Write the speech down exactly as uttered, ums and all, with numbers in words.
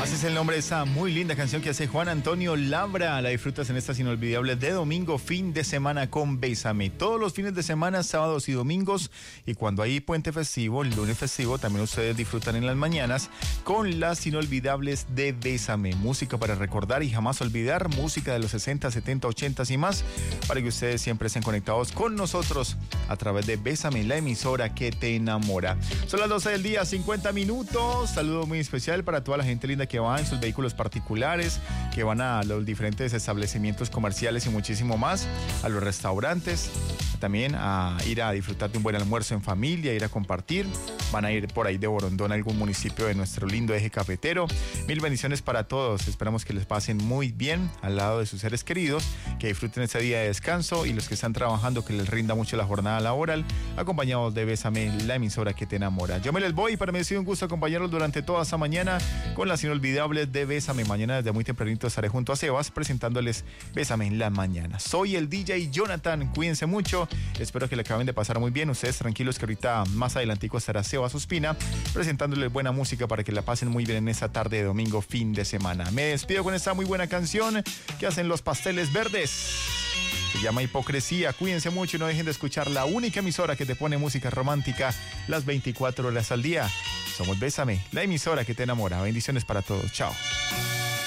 Así es el nombre de esa muy linda canción que hace Juan Antonio Labra. La disfrutas en estas inolvidables de domingo, fin de semana con Bésame. Todos los fines de semana, sábados y domingos. Y cuando hay puente festivo, el lunes festivo, también ustedes disfrutan en las mañanas con las inolvidables de Bésame. Música para recordar y jamás olvidar. Música de los sesenta, setenta, ochenta y más. Para que ustedes siempre estén conectados con nosotros a través de Bésame, la emisora que te enamora. Son las doce del día, cincuenta minutos. Saludo muy especial para toda la gente linda que va en sus vehículos particulares, que van a los diferentes establecimientos comerciales y muchísimo más, a los restaurantes, también a ir a disfrutar de un buen almuerzo en familia, ir a compartir. Van a ir por ahí de Borondón a algún municipio de nuestro lindo eje cafetero. Mil bendiciones para todos. Esperamos que les pasen muy bien al lado de sus seres queridos, que disfruten ese día de descanso, y los que están trabajando, que les rinda mucho la jornada laboral, acompañados de Bésame, la emisora que te enamora. Yo me les voy, para mí ha sido un gusto acompañarlos durante toda esta mañana con las inolvidables de Bésame. Mañana desde muy tempranito estaré junto a Sebas presentándoles Bésame en la mañana. Soy el D J Jonathan, cuídense mucho, espero que le acaben de pasar muy bien. Ustedes tranquilos que ahorita más adelantico estará Sebas Ospina presentándoles buena música para que la pasen muy bien en esta tarde de domingo, fin de semana. Me despido con esta muy buena canción que hacen Los Pasteles Verdes. Se llama Hipocresía. Cuídense mucho y no dejen de escuchar la única emisora que te pone música romántica las veinticuatro horas al día. Somos Bésame, la emisora que te enamora. Bendiciones para todos. Chao.